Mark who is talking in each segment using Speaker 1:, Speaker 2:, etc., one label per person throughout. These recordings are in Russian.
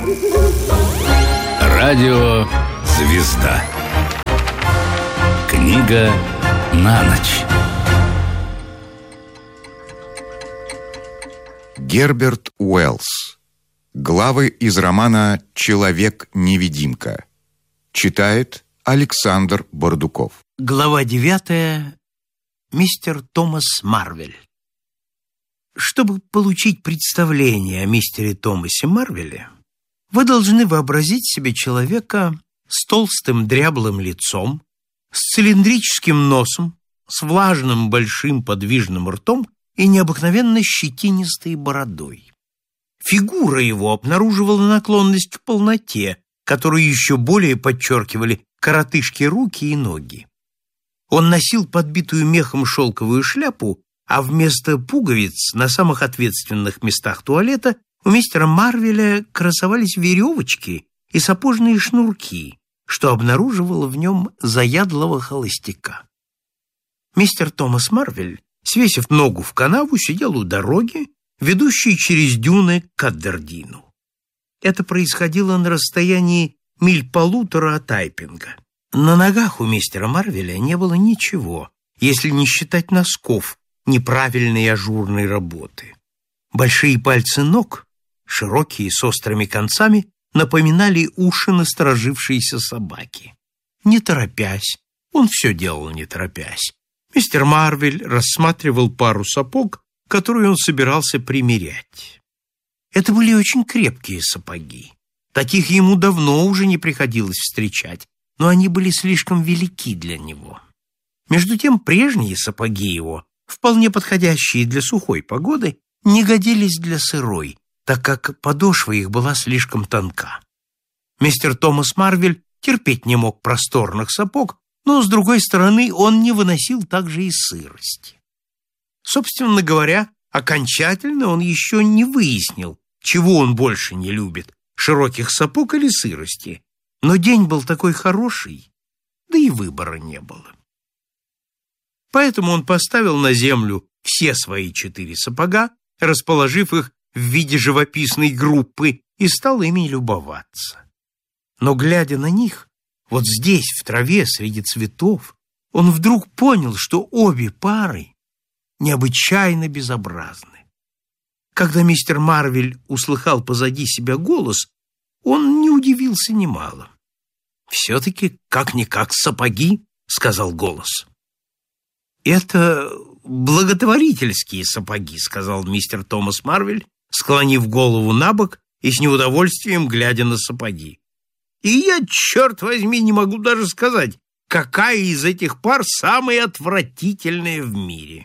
Speaker 1: Радио «Звезда». Книга на ночь.
Speaker 2: Герберт Уэллс. Главы из романа «Человек-невидимка». Читает Александр Бордуков.
Speaker 3: Глава 9. Мистер Томас Марвель. Чтобы получить представление о мистере Томасе Марвеле, вы должны вообразить себе человека с толстым дряблым лицом, с цилиндрическим носом, с влажным большим подвижным ртом и необыкновенно щетинистой бородой. Фигура его обнаруживала наклонность к полноте, которую еще более подчеркивали коротышки руки и ноги. Он носил подбитую мехом шелковую шляпу, а вместо пуговиц на самых ответственных местах туалета у мистера Марвеля красовались веревочки и сапожные шнурки, что обнаруживало в нем заядлого холостяка. Мистер Томас Марвель, свесив ногу в канаву, сидел у дороги, ведущей через дюны к Абердину. Это происходило на расстоянии миль 1,5 от Айпинга. На ногах у мистера Марвеля не было ничего, если не считать носков неправильной ажурной работы. Большие пальцы ног, широкие с острыми концами, напоминали уши насторожившейся собаки. Не торопясь, он все делал не торопясь, мистер Марвель рассматривал пару сапог, которые он собирался примерять. Это были очень крепкие сапоги. Таких ему давно уже не приходилось встречать, но они были слишком велики для него. Между тем прежние сапоги его, вполне подходящие для сухой погоды, не годились для сырой, так как подошва их была слишком тонка. Мистер Томас Марвель терпеть не мог просторных сапог, но, с другой стороны, он не выносил также и сырости. Собственно говоря, окончательно он еще не выяснил, чего он больше не любит – широких сапог или сырости. Но день был такой хороший, да и выбора не было. Поэтому он поставил на землю все свои 4 сапога, расположив их в виде живописной группы, и стал ими любоваться. Но, глядя на них, вот здесь, в траве, среди цветов, он вдруг понял, что обе пары необычайно безобразны. Когда мистер Марвель услыхал позади себя голос, он не удивился немало. «Все-таки, как-никак, сапоги», — сказал голос. «Это благотворительские сапоги», — сказал мистер Томас Марвель, склонив голову набок и с неудовольствием глядя на сапоги. «И я, черт возьми, не могу даже сказать, какая из этих пар самая отвратительная в мире».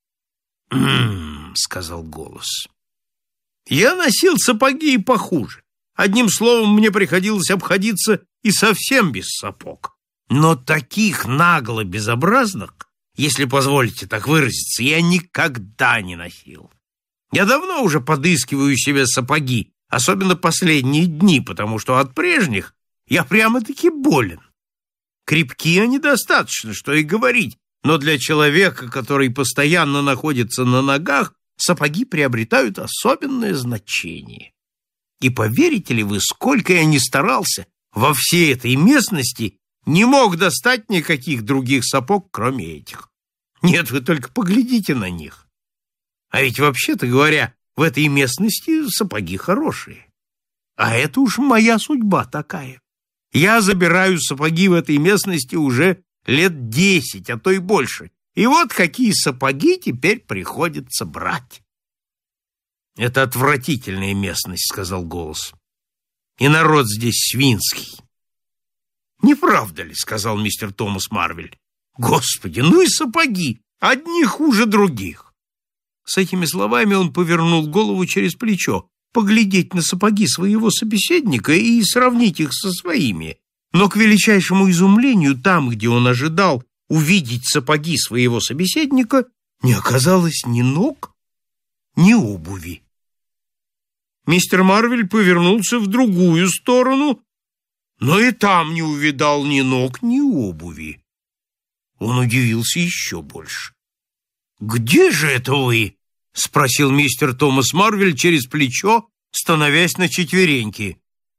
Speaker 3: Сказал голос. «Я носил сапоги и похуже. Одним словом, мне приходилось обходиться и совсем без сапог. Но таких нагло безобразных, если позволите так выразиться, я никогда не носил. Я давно уже подыскиваю себе сапоги, особенно последние дни, потому что от прежних я прямо-таки болен. Крепки они достаточно, что и говорить, но для человека, который постоянно находится на ногах, сапоги приобретают особенное значение. И поверите ли вы, сколько я ни старался, во всей этой местности не мог достать никаких других сапог, кроме этих. Нет, вы только поглядите на них. А ведь, вообще-то говоря, в этой местности сапоги хорошие. А это уж моя судьба такая. Я забираю сапоги в этой местности уже лет 10, а то и больше. И вот какие сапоги теперь приходится брать. «Это отвратительная местность», — сказал голос. «И народ здесь свинский». «Не правда ли?» — сказал мистер Томас Марвель. «Господи, ну и сапоги! Одни хуже других!» С этими словами он повернул голову через плечо, поглядеть на сапоги своего собеседника и сравнить их со своими. Но, к величайшему изумлению, там, где он ожидал увидеть сапоги своего собеседника, не оказалось ни ног, ни обуви. Мистер Марвель повернулся в другую сторону, но и там не увидал ни ног, ни обуви. Он удивился еще больше. «Где же это вы?» — спросил мистер Томас Марвель через плечо, становясь на четвереньки.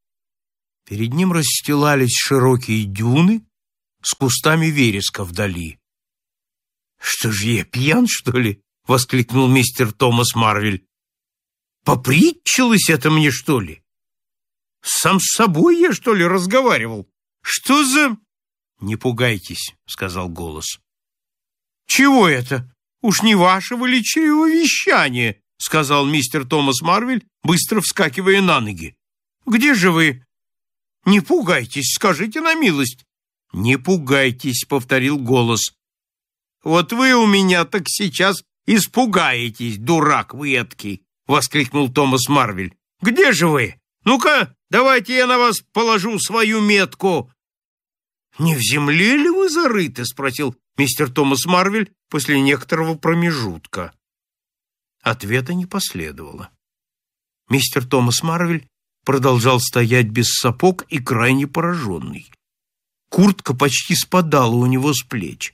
Speaker 3: Перед ним расстилались широкие дюны с кустами вереска вдали. «Что же я, пьян, что ли?» — воскликнул мистер Томас Марвель. «Попритчилось это мне, что ли? Сам с собой я, что ли, разговаривал? Что за...» «Не пугайтесь», — сказал голос. «Чего это? Уж не вашего ли чревовещания?» — сказал мистер Томас Марвель, быстро вскакивая на ноги. «Где же вы? Не пугайтесь, скажите на милость». «Не пугайтесь», — повторил голос. «Вот вы у меня так сейчас испугаетесь, дурак вы эдакий», — воскликнул Томас Марвель. «Где же вы? Ну-ка, давайте я на вас положу свою метку». «Не в земле ли вы зарыты?» — спросил мистер Томас Марвель после некоторого промежутка. Ответа не последовало. Мистер Томас Марвель продолжал стоять без сапог и крайне пораженный. Куртка почти спадала у него с плеч.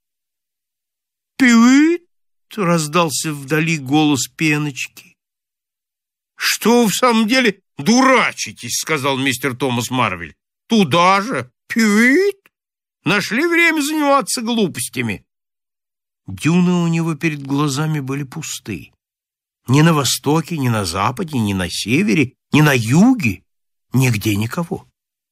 Speaker 3: «Пи-ит!» — раздался вдали голос пеночки. «Что вы в самом деле дурачитесь?» — сказал мистер Томас Марвель. «Туда же! Пи-ит! Нашли время заниматься глупостями!» Дюны у него перед глазами были пусты. Ни на востоке, ни на западе, ни на севере, ни на юге, нигде никого.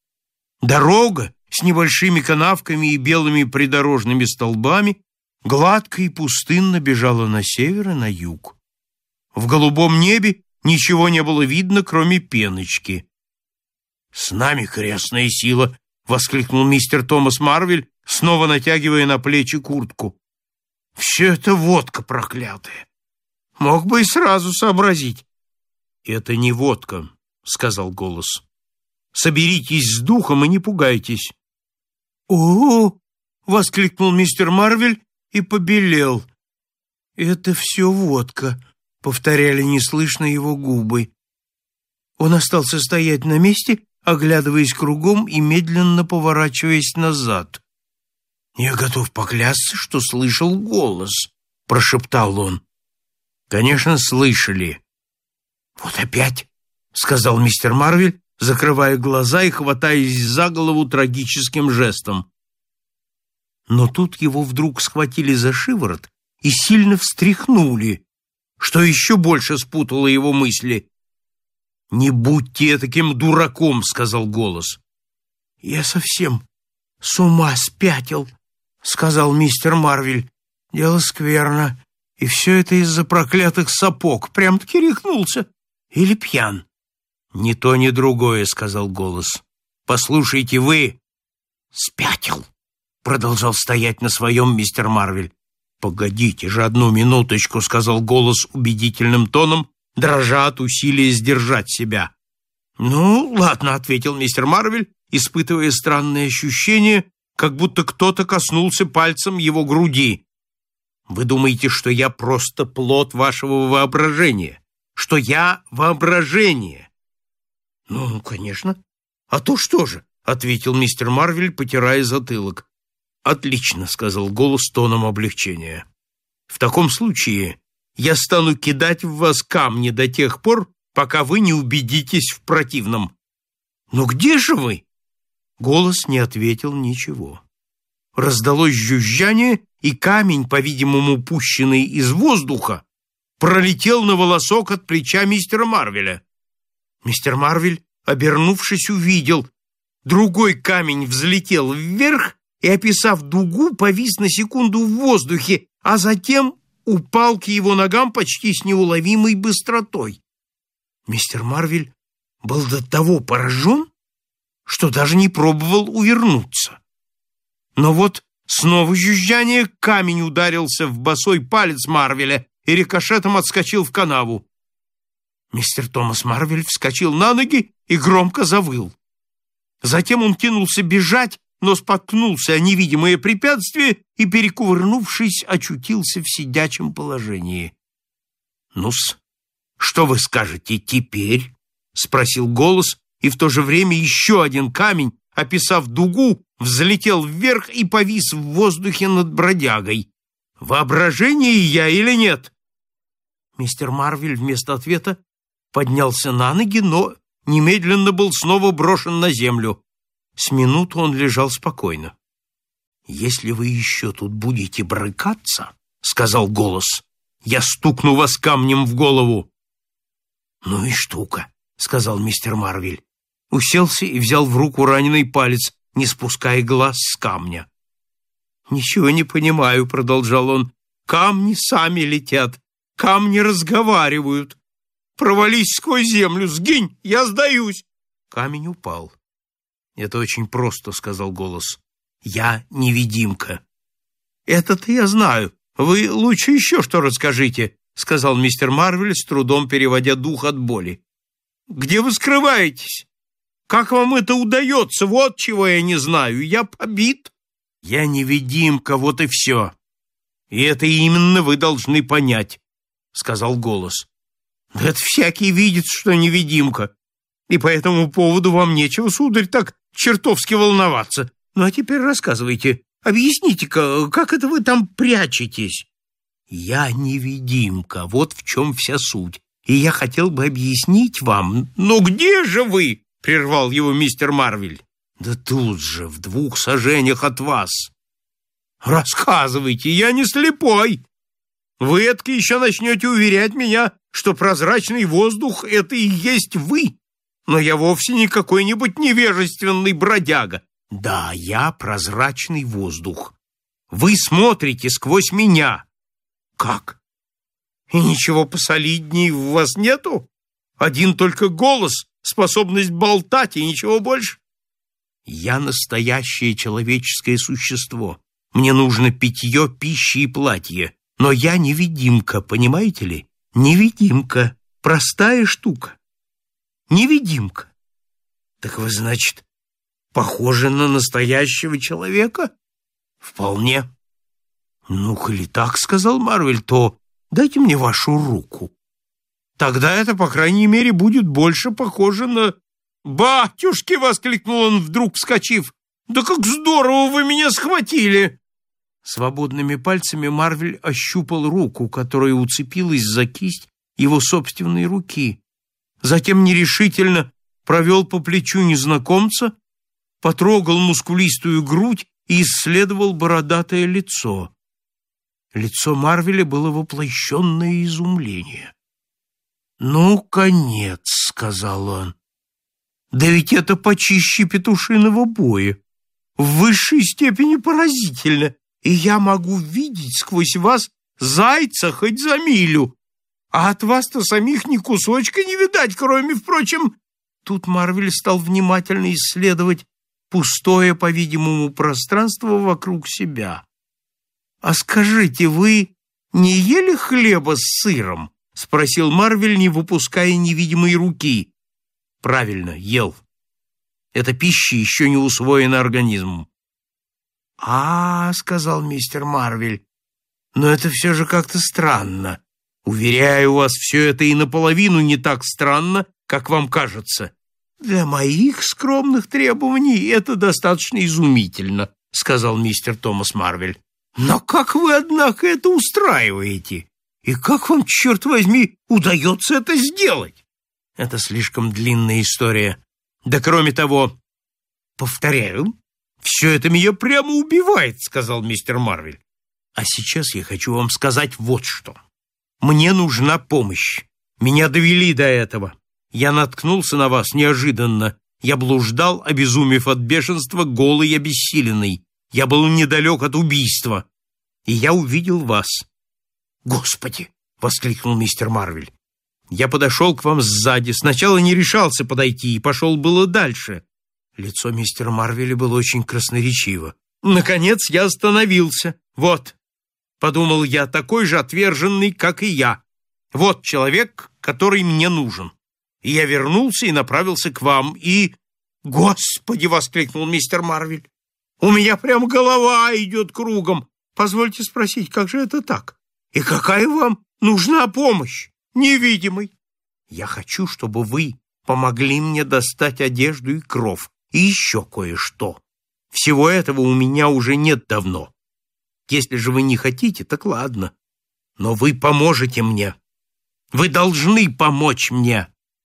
Speaker 3: Дорога с небольшими канавками и белыми придорожными столбами гладко и пустынно бежала на север и на юг. В голубом небе ничего не было видно, кроме пеночки. «С нами крестная сила!» — воскликнул мистер Томас Марвель, снова натягивая на плечи куртку. «Все это водка проклятая! Мог бы и сразу сообразить». «Это не водка», — сказал голос. «Соберитесь с духом и не пугайтесь». «О-о-о!» — воскликнул мистер Марвель и побелел. «Это все водка», — повторяли неслышно его губы. Он остался стоять на месте, оглядываясь кругом и медленно поворачиваясь назад. «Я готов поклясться, что слышал голос», — прошептал он. «Конечно, слышали». «Вот опять», — сказал мистер Марвель, закрывая глаза и хватаясь за голову трагическим жестом. Но тут его вдруг схватили за шиворот и сильно встряхнули, что еще больше спутало его мысли. «Не будьте таким дураком», — сказал голос. «Я совсем с ума спятил», — сказал мистер Марвель. «Дело скверно, и все это из-за проклятых сапог. Прям-таки рехнулся. Или пьян?» «Ни то, ни другое», — сказал голос. «Послушайте, вы...» «Спятил», — продолжал стоять на своем мистер Марвель. «Погодите же одну минуточку», — сказал голос убедительным тоном, дрожа от усилия сдержать себя. «Ну, ладно», — ответил мистер Марвель, испытывая странное ощущение, как будто кто-то коснулся пальцем его груди. «Вы думаете, что я просто плод вашего воображения? Что я воображение?» «Ну, конечно. А то что же?» — ответил мистер Марвель, потирая затылок. «Отлично», — сказал голос тоном облегчения. «В таком случае я стану кидать в вас камни до тех пор, пока вы не убедитесь в противном». «Но где же вы?» Голос не ответил ничего. Раздалось жужжание, и камень, по-видимому, пущенный из воздуха, пролетел на волосок от плеча мистера Марвеля. Мистер Марвель, обернувшись, увидел. Другой камень взлетел вверх и, описав дугу, повис на секунду в воздухе, а затем упал к его ногам почти с неуловимой быстротой. Мистер Марвель был до того поражен, что даже не пробовал увернуться. Но вот снова жужжание, камень ударился в босой палец Марвеля и рикошетом отскочил в канаву. Мистер Томас Марвель вскочил на ноги и громко завыл. Затем он кинулся бежать, но споткнулся о невидимое препятствие и, перекувырнувшись, очутился в сидячем положении. «Ну-с, что вы скажете теперь?» — спросил голос, и в то же время еще один камень, описав дугу, взлетел вверх и повис в воздухе над бродягой. «Воображение я или нет?» Мистер Марвель вместо ответа поднялся на ноги, но немедленно был снова брошен на землю. С минуту он лежал спокойно. «Если вы еще тут будете брыкаться, — сказал голос, — я стукну вас камнем в голову». «Ну и штука», — сказал мистер Марвель. Уселся и взял в руку раненый палец, не спуская глаз с камня. «Ничего не понимаю», — продолжал он. «Камни сами летят, камни разговаривают. Провались сквозь землю, сгинь, я сдаюсь». Камень упал. «Это очень просто», — сказал голос. «Я невидимка». «Это-то я знаю. Вы лучше еще что расскажите», — сказал мистер Марвель, с трудом переводя дух от боли. «Где вы скрываетесь? Как вам это удается? Вот чего я не знаю. Я побит». «Я невидимка, вот и все. И это именно вы должны понять», — сказал голос. «Да это всякий видит, что невидимка. И по этому поводу вам нечего, сударь, так чертовски волноваться. Ну, а теперь рассказывайте, объясните-ка, как это вы там прячетесь?» «Я невидимка, вот в чем вся суть. И я хотел бы объяснить вам...» «Ну где же вы?» — прервал его мистер Марвель. «Да тут же, в 2 саженях от вас». «Рассказывайте, я не слепой. Вы этак еще начнете уверять меня, что прозрачный воздух — это и есть вы. Но я вовсе не какой-нибудь невежественный бродяга. Да, я прозрачный воздух. Вы смотрите сквозь меня». «Как? И ничего посолидней у вас нету? Один только голос, способность болтать и ничего больше?» «Я настоящее человеческое существо. Мне нужно питье, пища и платье. Но я невидимка, понимаете ли? Невидимка. Простая штука. Невидимка». «Так вы, значит, похожи на настоящего человека?» «Вполне». «Ну, коли так, — сказал Марвель, — то дайте мне вашу руку. Тогда это, по крайней мере, будет больше похоже на...» «Батюшки!» — воскликнул он, вдруг вскочив. «Да как здорово вы меня схватили!» Свободными пальцами Марвель ощупал руку, которая уцепилась за кисть его собственной руки. Затем нерешительно провел по плечу незнакомца, потрогал мускулистую грудь и исследовал бородатое лицо. Лицо Марвеля было воплощенное изумление. «Ну, конец!» — сказал он. «Да ведь это почище петушиного боя. В высшей степени поразительно. И я могу видеть сквозь вас зайца хоть за милю. А от вас-то самих ни кусочка не видать, кроме, впрочем...» Тут Марвель стал внимательно исследовать пустое, по-видимому, пространство вокруг себя. «А скажите, вы не ели хлеба с сыром?» — спросил Марвель, не выпуская невидимой руки. «Правильно, ел. Эта пища еще не усвоена организмом». «А, — сказал мистер Марвель, — но это все же как-то странно. Уверяю вас, все это и наполовину не так странно, как вам кажется. Для моих скромных требований это достаточно изумительно, — сказал мистер Томас Марвель. Но как вы, однако, это устраиваете? И как вам, черт возьми, удается это сделать?» «Это слишком длинная история. Да кроме того, повторяю, все это меня прямо убивает, — сказал мистер Марвель. А сейчас я хочу вам сказать вот что. Мне нужна помощь. Меня довели до этого. Я наткнулся на вас неожиданно. Я блуждал, обезумев от бешенства, голый и обессиленный. Я был недалек от убийства. И я увидел вас». «Господи!» — воскликнул мистер Марвель. «Я подошел к вам сзади. Сначала не решался подойти и пошел было дальше». Лицо мистера Марвеля было очень красноречиво. «Наконец я остановился. Вот, — подумал я, — такой же отверженный, как и я. Вот человек, который мне нужен. И я вернулся и направился к вам, и...» «Господи!» — воскликнул мистер Марвель. «У меня прям голова идет кругом. Позвольте спросить, как же это так? И какая вам нужна помощь, невидимый?» «Я хочу, чтобы вы помогли мне достать одежду и кров, и еще кое-что. Всего этого у меня уже нет давно. Если же вы не хотите, так ладно. Но вы поможете мне. Вы должны помочь мне».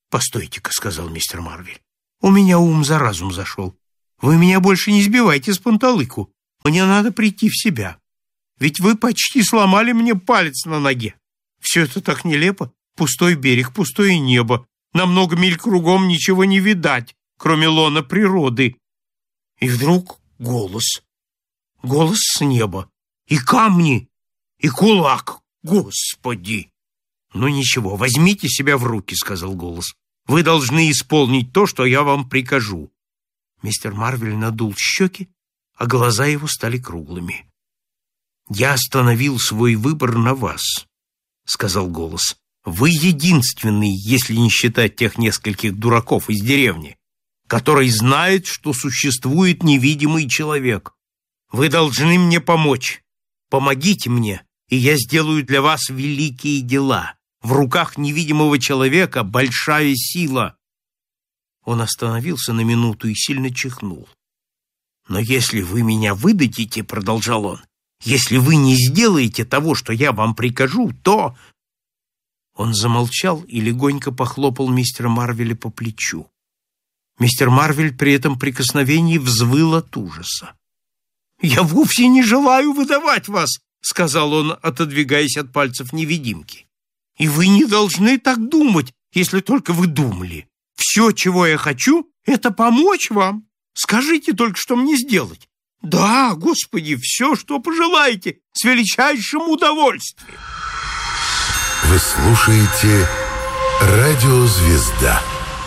Speaker 3: «Постойте-ка», — сказал мистер Марвель, — «у меня ум за разум зашел. Вы меня больше не сбивайте с панталыку. Мне надо прийти в себя. Ведь вы почти сломали мне палец на ноге. Все это так нелепо. Пустой берег, пустое небо. На много миль кругом ничего не видать, кроме лона природы. И вдруг голос. Голос с неба. И камни, и кулак. Господи!» «Ну ничего, возьмите себя в руки», — сказал голос. «Вы должны исполнить то, что я вам прикажу». Мистер Марвель надул щеки, а глаза его стали круглыми. «Я остановил свой выбор на вас», — сказал голос. «Вы единственный, если не считать тех нескольких дураков из деревни, который знает, что существует невидимый человек. Вы должны мне помочь. Помогите мне, и я сделаю для вас великие дела. В руках невидимого человека большая сила». Он остановился на минуту и сильно чихнул. «Но если вы меня выдадите, — продолжал он, — если вы не сделаете того, что я вам прикажу, то...» Он замолчал и легонько похлопал мистера Марвеля по плечу. Мистер Марвель при этом прикосновении взвыл от ужаса. «Я вовсе не желаю выдавать вас», — сказал он, отодвигаясь от пальцев невидимки. «И вы не должны так думать, если только вы думали. Все, чего я хочу, это помочь вам. Скажите только, что мне сделать. Да, Господи, все, что пожелаете, с величайшим удовольствием».
Speaker 4: Вы слушаете «Радио Звезда».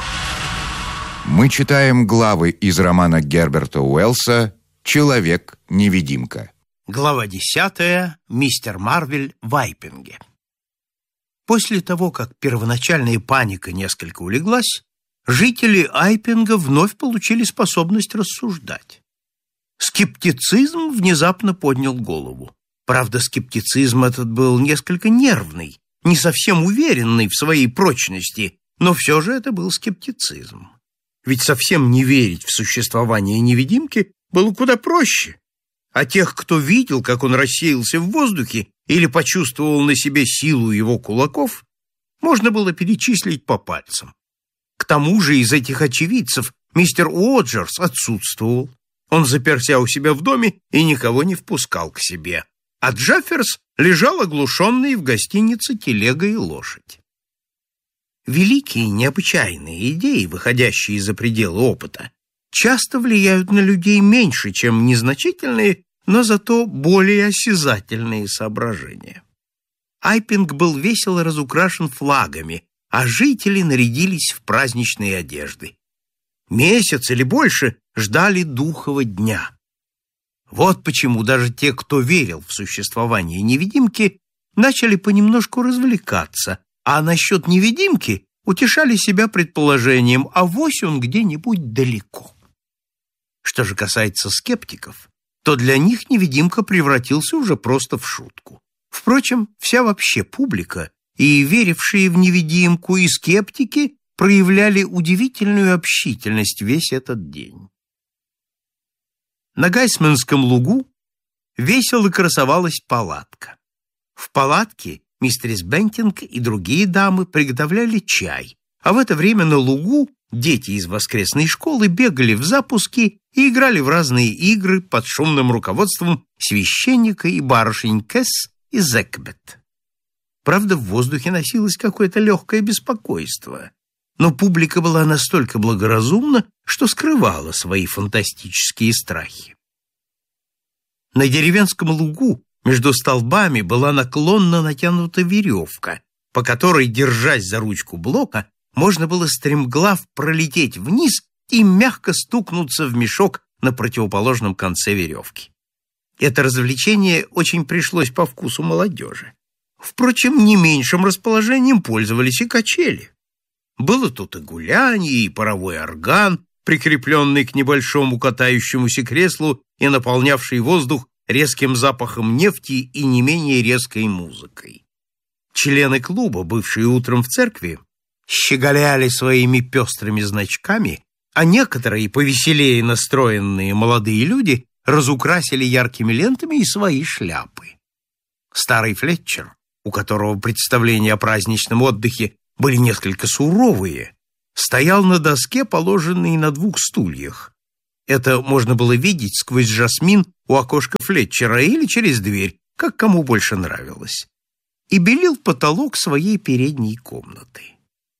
Speaker 2: Мы читаем главы из романа Герберта Уэллса «Человек-невидимка».
Speaker 3: Глава 10. Мистер Марвель в Айпинге. После того, как первоначальная паника несколько улеглась, жители Айпинга вновь получили способность рассуждать. Скептицизм внезапно поднял голову. Правда, скептицизм этот был несколько нервный, не совсем уверенный в своей прочности, но все же это был скептицизм. Ведь совсем не верить в существование невидимки было куда проще. А тех, кто видел, как он рассеялся в воздухе или почувствовал на себе силу его кулаков, можно было перечислить по пальцам. К тому же из этих очевидцев мистер Уоджерс отсутствовал. Он заперся у себя в доме и никого не впускал к себе. А Джефферс лежал оглушенный в гостинице телега и лошадь. Великие необычайные идеи, выходящие за пределы опыта, часто влияют на людей меньше, чем незначительные, но зато более осязательные соображения. Айпинг был весело разукрашен флагами, а жители нарядились в праздничные одежды. Месяц или больше ждали духова дня. Вот почему даже те, кто верил в существование невидимки, начали понемножку развлекаться, а насчет невидимки утешали себя предположением, авось он где-нибудь далеко. Что же касается скептиков, то для них невидимка превратился уже просто в шутку. Впрочем, вся вообще публика, и верившие в невидимку, и скептики проявляли удивительную общительность весь этот день. На Гайсменском лугу весело красовалась палатка. В палатке мистерис Бентинг и другие дамы приготовляли чай, а в это время на лугу дети из воскресной школы бегали в запуски и играли в разные игры под шумным руководством священника и барышень Кэс и Зекбет. Правда, в воздухе носилось какое-то легкое беспокойство, но публика была настолько благоразумна, что скрывала свои фантастические страхи. На деревенском лугу между столбами была наклонно натянута веревка, по которой, держась за ручку блока, можно было стремглав пролететь вниз и мягко стукнуться в мешок на противоположном конце веревки. Это развлечение очень пришлось по вкусу молодежи. Впрочем, не меньшим расположением пользовались и качели. Было тут и гулянье, и паровой орган, прикрепленный к небольшому катающемуся креслу и наполнявший воздух резким запахом нефти и не менее резкой музыкой. Члены клуба, бывшие утром в церкви, щеголяли своими пестрыми значками, а некоторые повеселее настроенные молодые люди разукрасили яркими лентами и свои шляпы. Старый Флетчер, у которого представления о праздничном отдыхе были несколько суровые, стоял на доске, положенной на 2 стульях. Это можно было видеть сквозь жасмин у окошка Флетчера или через дверь, как кому больше нравилось, и белил потолок своей передней комнаты.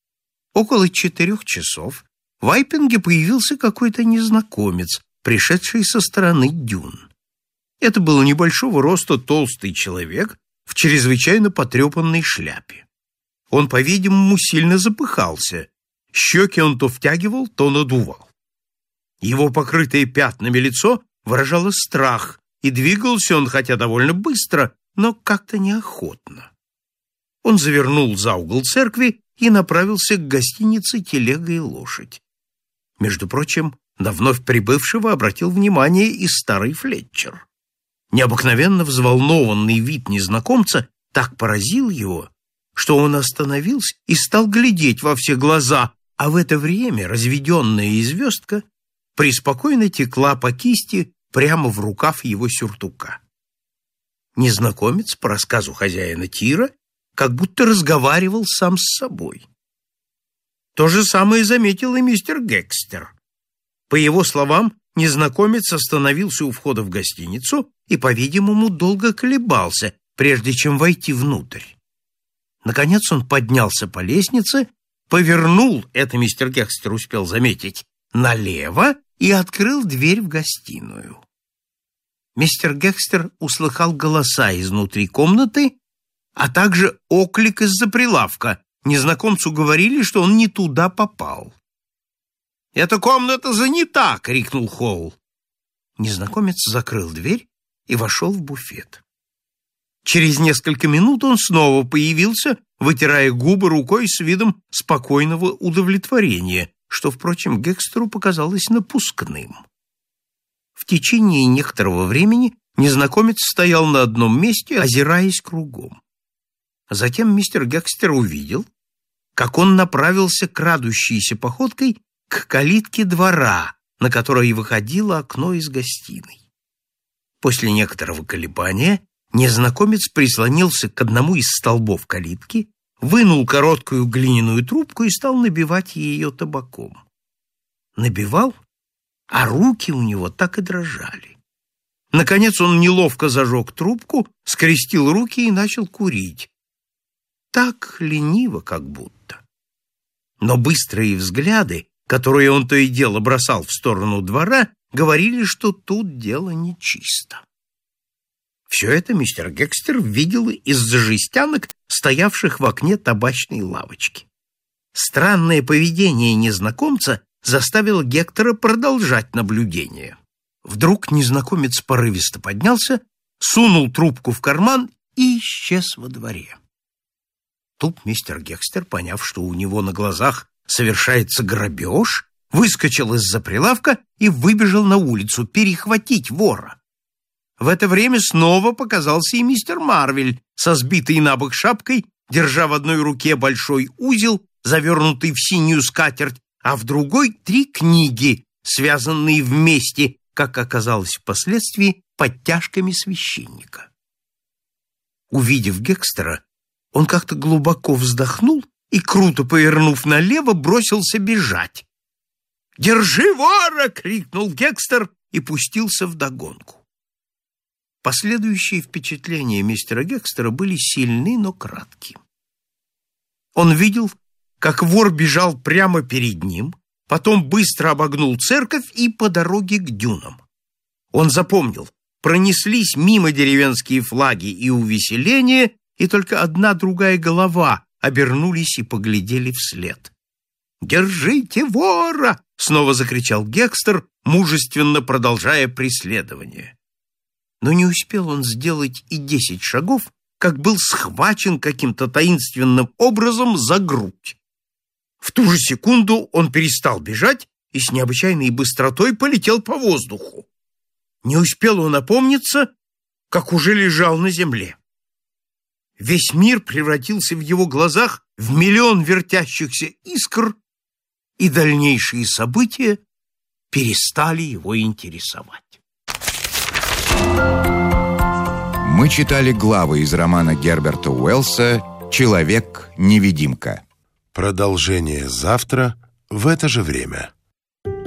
Speaker 3: Около 4 часов в Айппинге появился какой-то незнакомец, пришедший со стороны дюн. Это был небольшого роста толстый человек в чрезвычайно потрепанной шляпе. Он, по-видимому, сильно запыхался. Щеки он то втягивал, то надувал. Его покрытое пятнами лицо выражало страх, и двигался он, хотя довольно быстро, но как-то неохотно. Он завернул за угол церкви и направился к гостинице «Телега и лошадь». Между прочим, на вновь прибывшего обратил внимание и старый Флетчер. Необыкновенно взволнованный вид незнакомца так поразил его, что он остановился и стал глядеть во все глаза, а в это время разведенная звездка преспокойно текла по кисти прямо в рукав его сюртука. Незнакомец, по рассказу хозяина тира, как будто разговаривал сам с собой. То же самое заметил и мистер Гекстер. По его словам, незнакомец остановился у входа в гостиницу и, по-видимому, долго колебался, прежде чем войти внутрь. Наконец он поднялся по лестнице, повернул, это мистер Гекстер успел заметить, налево и открыл дверь в гостиную. Мистер Гекстер услыхал голоса изнутри комнаты, а также оклик из-за прилавка. Незнакомцу говорили, что он не туда попал. «Эта комната занята!» — крикнул Холл. Незнакомец закрыл дверь и вошел в буфет. Через несколько минут он снова появился, вытирая губы рукой с видом спокойного удовлетворения, что, впрочем, Гекстеру показалось напускным. В течение некоторого времени незнакомец стоял на одном месте, озираясь кругом. Затем мистер Гекстер увидел, как он направился крадущейся походкой к калитке двора, на которой выходило окно из гостиной. После некоторого колебания незнакомец прислонился к одному из столбов калитки, вынул короткую глиняную трубку и стал набивать ее табаком. Набивал, а руки у него так и дрожали. Наконец он неловко зажег трубку, скрестил руки и начал курить. Так лениво, как будто. Но быстрые взгляды, которые он то и дело бросал в сторону двора, говорили, что тут дело нечисто. Все это мистер Гекстер видел из-за жестянок, стоявших в окне табачной лавочки. Странное поведение незнакомца заставило Гектора продолжать наблюдение. Вдруг незнакомец порывисто поднялся, сунул трубку в карман и исчез во дворе. Тут мистер Гекстер, поняв, что у него на глазах совершается грабеж, выскочил из-за прилавка и выбежал на улицу перехватить вора. В это время снова показался и мистер Марвель со сбитой набок шапкой, держа в одной руке большой узел, завернутый в синюю скатерть, а в другой 3 книги, связанные вместе, как оказалось впоследствии, подтяжками священника. Увидев Гекстера, он как-то глубоко вздохнул и, круто повернув налево, бросился бежать. «Держи вора!» — крикнул Гекстер и пустился вдогонку. Последующие впечатления мистера Гекстера были сильны, но кратки. Он видел, как вор бежал прямо перед ним, потом быстро обогнул церковь и по дороге к дюнам. Он запомнил, пронеслись мимо деревенские флаги и увеселения, и только одна другая голова обернулись и поглядели вслед. «Держите вора!» — снова закричал Гекстер, мужественно продолжая преследование. Но не успел он сделать и 10 шагов, как был схвачен каким-то таинственным образом за грудь. В ту же секунду он перестал бежать и с необычайной быстротой полетел по воздуху. Не успел он опомниться, как уже лежал на земле. Весь мир превратился в его глазах в миллион вертящихся искр, и дальнейшие события перестали его интересовать.
Speaker 2: Мы читали главы из романа Герберта Уэллса «Человек-невидимка».
Speaker 4: Продолжение завтра в это же время.